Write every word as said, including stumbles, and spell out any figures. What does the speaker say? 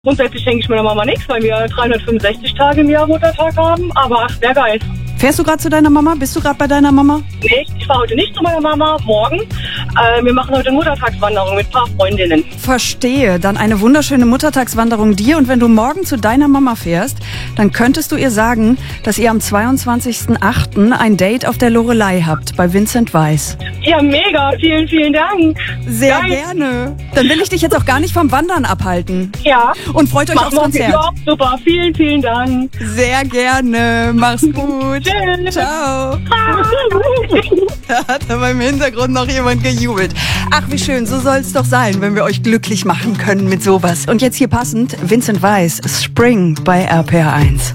Grundsätzlich denke ich meiner Mama nichts, weil wir dreihundertfünfundsechzig Tage im Jahr Muttertag haben. Aber ach, sehr geil. Fährst du gerade zu deiner Mama? Bist du gerade bei deiner Mama? Nee, ich fahre heute nicht zu meiner Mama, morgen. Äh, wir machen heute eine Muttertagswanderung mit ein paar Freundinnen. Verstehe. Dann eine wunderschöne Muttertagswanderung dir. Und wenn du morgen zu deiner Mama fährst, dann könntest du ihr sagen, dass ihr am zweiundzwanzigsten achten ein Date auf der Loreley habt, bei Vincent Weiss. Ja, mega. Vielen, vielen Dank. Sehr Geil. gerne. Dann will ich dich jetzt auch gar nicht vom Wandern abhalten. Ja. Und freut euch aufs Machen wir. Konzert. Ja, super. Vielen, vielen Dank. Sehr gerne. Mach's gut. Tschüss. Ciao. Da hat aber im Hintergrund noch jemand gejubelt. Ach, wie schön, so soll's doch sein, wenn wir euch glücklich machen können mit sowas. Und jetzt hier passend, Vincent Weiss, Spring bei R P R eins.